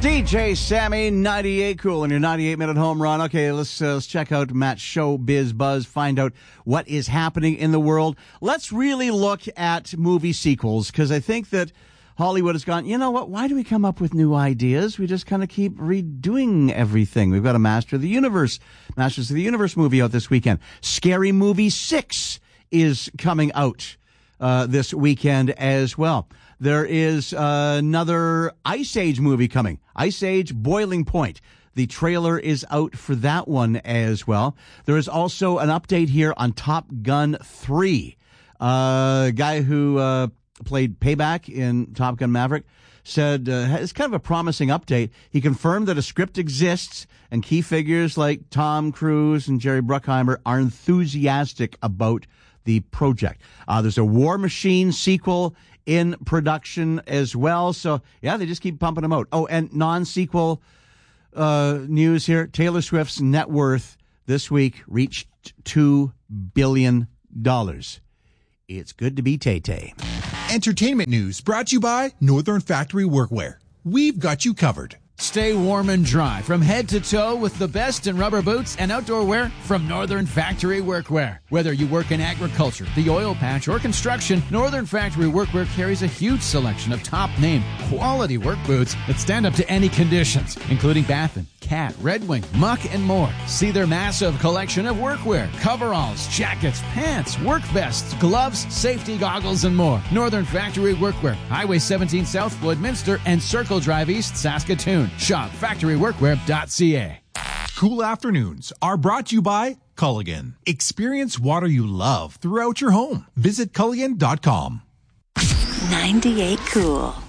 DJ Sammy, 98 Cool, in your 98-minute home run. Okay, let's check out Matt's Showbiz Buzz, find out what is happening in the world. Let's really look at movie sequels, because I think that Hollywood has gone, you know what, why do we come up with new ideas? We just kind of keep redoing everything. We've got a Masters of the Universe movie out this weekend. Scary Movie 6 is coming out this weekend as well. There is another Ice Age movie coming, Ice Age Boiling Point. The trailer is out for that one as well. There is also an update here on Top Gun 3. A guy who played Payback in Top Gun Maverick said it's kind of a promising update. He confirmed that a script exists and key figures like Tom Cruise and Jerry Bruckheimer are enthusiastic about the project. There's a War Machine sequel in production as well. So, yeah, they just keep pumping them out. Oh, and non-sequel news here. Taylor Swift's net worth this week reached $2 billion. It's good to be Tay-Tay. Entertainment news brought to you by Northern Factory Workwear. We've got you covered. Stay warm and dry from head to toe with the best in rubber boots and outdoor wear from Northern Factory Workwear. Whether you work in agriculture, the oil patch, or construction, Northern Factory Workwear carries a huge selection of top-name, quality work boots that stand up to any conditions, including Baffin, Cat, Red Wing, Muck, and more. See their massive collection of workwear, coveralls, jackets, pants, work vests, gloves, safety goggles, and more. Northern Factory Workwear, Highway 17 South, Woodminster, and Circle Drive East, Saskatoon. Shop factoryworkwear.ca. Cool afternoons are brought to you by Culligan. Experience water you love throughout your home. Visit Culligan.com. 98 Cool.